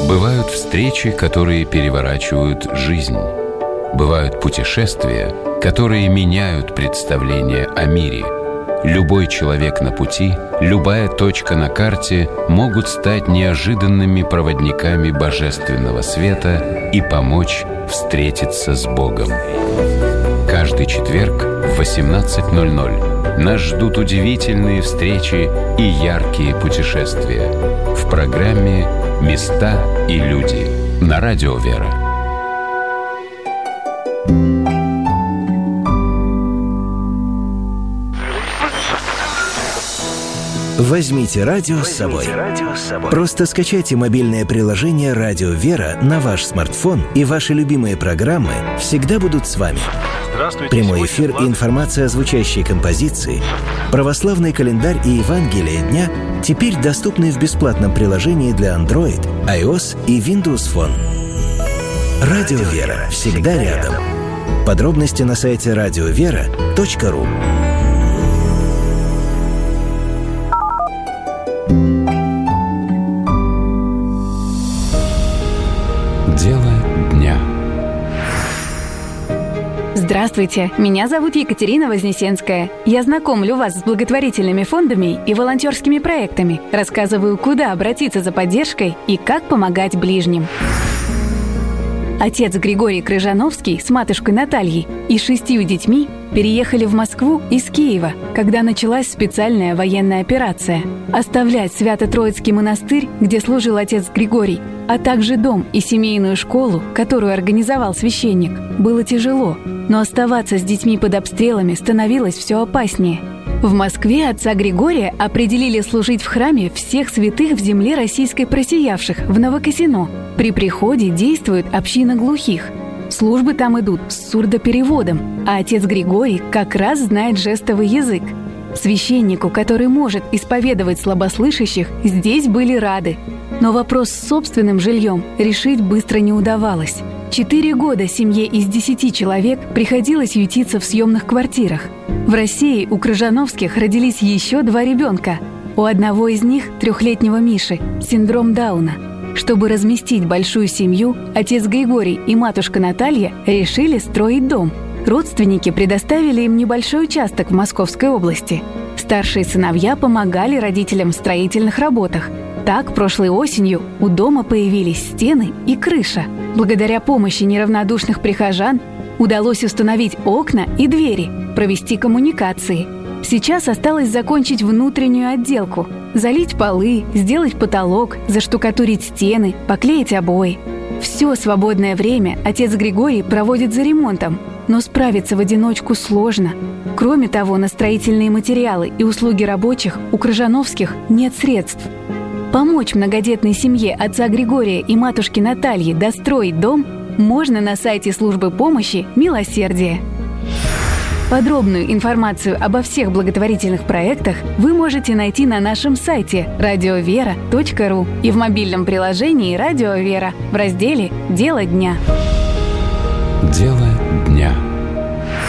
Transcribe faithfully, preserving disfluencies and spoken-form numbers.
Бывают встречи, которые переворачивают жизнь. Бывают путешествия, которые меняют представление о мире. Любой человек на пути, любая точка на карте могут стать неожиданными проводниками божественного света и помочь встретиться с Богом. Каждый четверг в восемнадцать ноль ноль нас ждут удивительные встречи и яркие путешествия в программе «Места и люди» на Радио Вера. Возьмите радио с собой. Просто скачайте мобильное приложение «Радио Вера» на ваш смартфон, и ваши любимые программы всегда будут с вами. Прямой эфир и информация о звучащей композиции, православный календарь и Евангелие дня теперь доступны в бесплатном приложении для Android, iOS и Windows Phone. «Радио Вера» всегда рядом. Подробности на сайте радиовера точка ру. Дело дня. Здравствуйте, меня зовут Екатерина Вознесенская. Я знакомлю вас с благотворительными фондами и волонтерскими проектами, рассказываю, куда обратиться за поддержкой и как помогать ближним. Отец Григорий Крыжановский с матушкой Натальей и шестью детьми переехали в Москву из Киева, когда началась специальная военная операция. Оставлять Свято-Троицкий монастырь, где служил отец Григорий, а также дом и семейную школу, которую организовал священник, было тяжело, но оставаться с детьми под обстрелами становилось все опаснее. В Москве отца Григория определили служить в храме всех святых в земле российской просиявших в Новокосино. При приходе действует община глухих. Службы там идут с сурдопереводом, а отец Григорий как раз знает жестовый язык. Священнику, который может исповедовать слабослышащих, здесь были рады. Но вопрос с собственным жильем решить быстро не удавалось. Четыре года семье из десяти человек приходилось ютиться в съемных квартирах. В России у Крыжановских родились еще два ребенка. У одного из них, трехлетнего Миши, синдром Дауна. Чтобы разместить большую семью, отец Григорий и матушка Наталья решили строить дом. Родственники предоставили им небольшой участок в Московской области. Старшие сыновья помогали родителям в строительных работах. Так, прошлой осенью у дома появились стены и крыша. Благодаря помощи неравнодушных прихожан удалось установить окна и двери, провести коммуникации. Сейчас осталось закончить внутреннюю отделку, залить полы, сделать потолок, заштукатурить стены, поклеить обои. Все свободное время отец Григорий проводит за ремонтом, но справиться в одиночку сложно. Кроме того, на строительные материалы и услуги рабочих у Крыжановских нет средств. Помочь многодетной семье отца Григория и матушки Натальи достроить дом можно на сайте службы помощи «Милосердие». Подробную информацию обо всех благотворительных проектах вы можете найти на нашем сайте радиовера точка ру и в мобильном приложении «Радио Вера» в разделе «Дело дня». Дело дня.